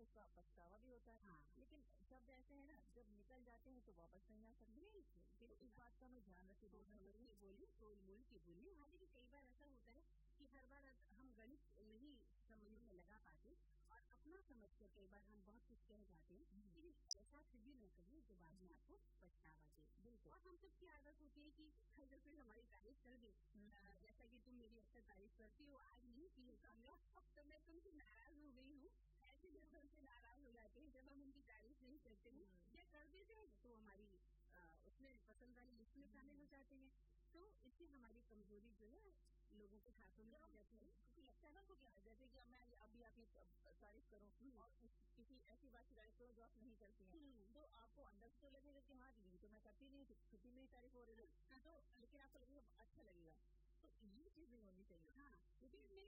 उसका पछतावा भी होता है। हाँ, लेकिन शब्द ऐसे हैं ना, जब निकल जाते हैं तो वापस नहीं आ सकते। बिल्कुल, तो इस बात का हमें ध्यान रखे बोलना बोली जरूरी। बोली बोल बोल के बोली। हाँ, लेकिन कई बार ऐसा होता है कि हर बार हम गणित नहीं समझ में लगा पाते और अपना समझ कर कई बार हम बहुत कुछ कह जाते हैं, लेकिन ऐसा फिर भी न कहिए जो बाद में आपको पछतावा दे। बिल्कुल। और हम सबकी आदत होती है कि अगर फिर हमारी तारीफ कर दे, जैसा कि तुम मेरी अक्सर तारीफ करती हो, आज नहीं की है तुमने, तो मैं तुमसे नाराज हो गई हूँ। ऐसे लोग हमसे नाराज हो जाते हैं जब हम उनकी तारीफ नहीं करते हैं या कर देते हैं तो हमारी उसमें पसंद वाली लिस्ट में शामिल हो जाते हैं। तो इससे हमारी कमजोरी जो है लोगों के हाथों में आ जाती है। क्योंकि लगता है ना उनको, क्या जैसे कि मैं अभी आपकी तारीफ करूं और किसी ऐसी बात की तारीफ करूं जो आप नहीं करती हैं, तो आपको अंदर से तो लगेगा कि हाँ जी तो मैं करती नहीं थी, छुट्टी में ही तारीफ हो रही है, तो लेकिन आपको लगेगा अच्छा लगेगा। तो ये चीज नहीं होनी चाहिए। हाँ, लेकिन